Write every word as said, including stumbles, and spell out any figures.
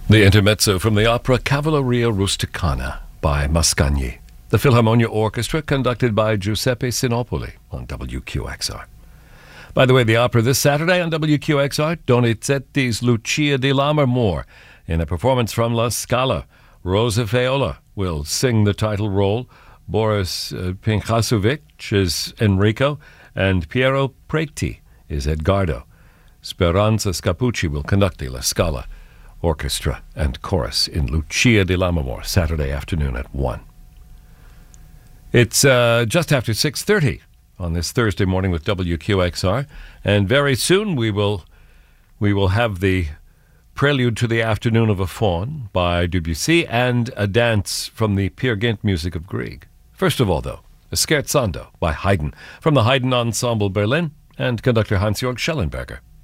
The intermezzo from the opera Cavalleria Rusticana by Mascagni. The Philharmonia Orchestra conducted by Giuseppe Sinopoli on W Q X R. By the way, the opera this Saturday on W Q X R, Donizetti's Lucia di Lammermoor. In a performance from La Scala, Rosa Feola will sing the title role, Boris uh, Pinchasovic is Enrico, and Piero Preti is Edgardo. Speranza Scapucci will conduct the La Scala Orchestra and Chorus in Lucia di Lammermoor, Saturday afternoon at one. It's uh, just after six thirty on this Thursday morning with W Q X R, and very soon we will we will have the Prelude to the Afternoon of a Faun by Debussy and a dance from the Peer Gynt music of Grieg. First of all, though, a Scherzando by Haydn from the Haydn Ensemble Berlin and conductor Hans-Jörg Schellenberger.